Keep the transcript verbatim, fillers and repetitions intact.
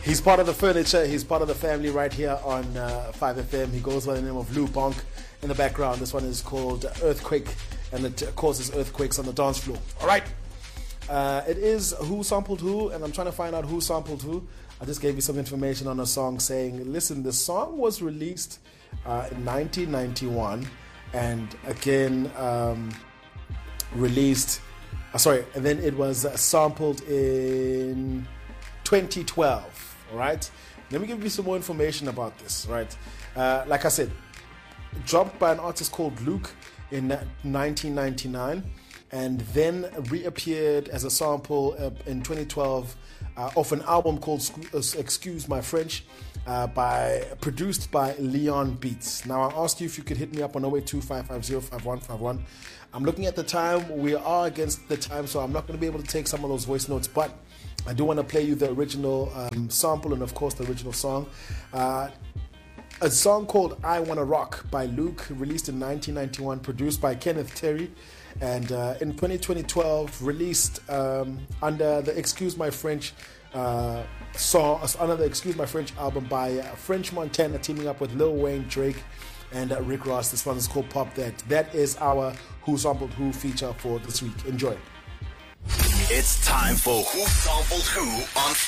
He's part of the furniture. He's part of the family right here on uh, five F M. He goes by the name of Lou Bonk. In the background, this one is called Earthquake, and it causes earthquakes on the dance floor. All right. Uh, it is Who Sampled Who, and I'm trying to find out who sampled who. I just gave you some information on a song saying, listen, the song was released uh, in nineteen ninety-one, and again um, released, uh, sorry, and then it was uh, sampled in twenty twelve, all right? Let me give you some more information about this, right? Uh, like I said, dropped by an artist called Luke in nineteen ninety-nine, and then reappeared as a sample uh, in twenty twelve uh, of an album called Excuse My French, uh, by produced by Leon Beats. Now, I asked you if you could hit me up on zero eight two five five zero five one five one. I'm looking at the time. We are against the time, so I'm not going to be able to take some of those voice notes, but I do want to play you the original um, sample and, of course, the original song. Uh, a song called I Wanna Rock by Luke, released in nineteen ninety-one, produced by Kenneth Terry, and uh, in twenty twelve released um, under the Excuse My French uh, song, under the Excuse My French album by uh, French Montana, teaming up with Lil Wayne, Drake, and uh, Rick Ross. This one is called Pop That. That is our Who Sampled Who feature for this week. Enjoy. It's time for Who Sampled Who on